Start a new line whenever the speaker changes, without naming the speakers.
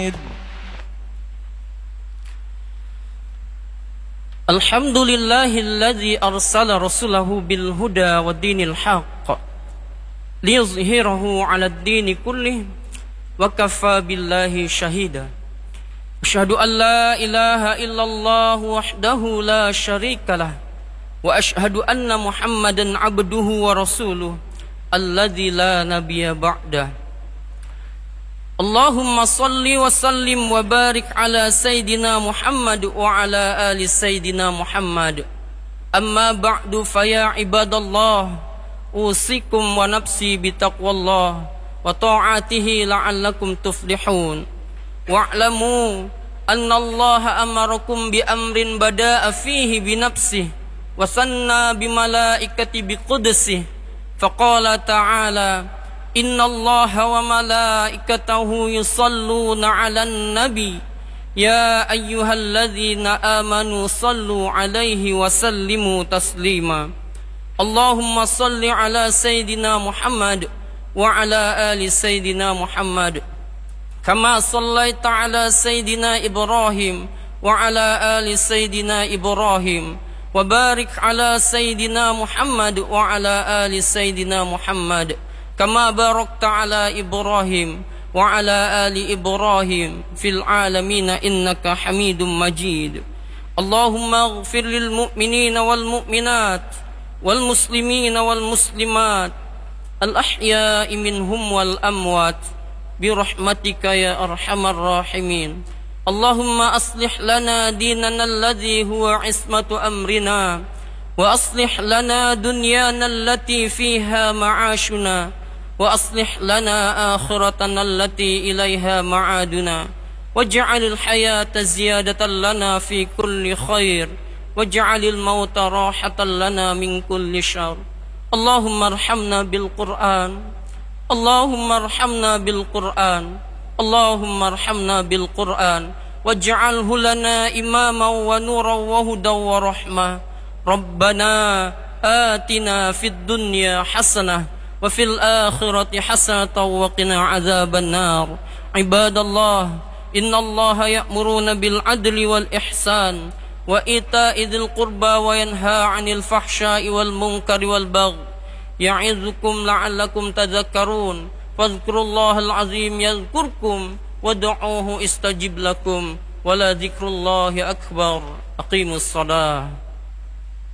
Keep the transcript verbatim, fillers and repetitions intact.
الحمد لله الذي أرسل رسوله بالهدى ودين الحق ليظهره على الدين كله وكفى بالله شهيدا. أشهد أن لا إله إلا الله وحده لا شريك له وأشهد أن محمدا عبده ورسوله الذي لا نبي بعده. اللهم صل وسلم وبارك على سيدنا محمد وعلى آل سيدنا محمد. أما بعد فيا عباد الله أوصيكم ونفسي بتقوى الله وطاعته لعلكم تفلحون. واعلموا أن الله أمركم بأمر بدأ فيه بنفسه وثنى بملائكة بقدسه فقال تعالى: إن الله وملائكته يصلون على النبي يا أيها الذين آمنوا صلوا عليه وسلموا تسليما. اللهم صل على سيدنا محمد وعلى آل سيدنا محمد كما صليت على سيدنا إبراهيم وعلى آل سيدنا إبراهيم وبارك على سيدنا محمد وعلى آل سيدنا محمد كما باركت على إبراهيم وعلى آل إبراهيم في العالمين إنك حميد مجيد. اللهم اغفر للمؤمنين والمؤمنات والمسلمين والمسلمات الأحياء منهم والأموات برحمتك يا أرحم الراحمين. اللهم أصلح لنا ديننا الذي هو عصمة أمرنا وأصلح لنا دنيانا التي فيها معاشنا وأصلح لنا آخرتنا التي إليها معادنا واجعل الحياة زيادة لنا في كل خير واجعل الموت راحة لنا من كل شر. اللهم ارحمنا بالقرآن اللهم ارحمنا بالقرآن اللهم ارحمنا بالقرآن واجعله لنا إماما ونورا وهدى ورحمة. ربنا آتنا في الدنيا حسنة وفي الآخرة حسنة وقنا عذاب النار. عباد الله إن الله يأمرون بالعدل والإحسان وإيتاء ذي القربى وينهى عن الفحشاء والمنكر والبغي يعظكم لعلكم تذكرون. فاذكروا الله العظيم يذكركم وادعوه استجب لكم ولذكر الله أكبر. أقيموا الصلاة.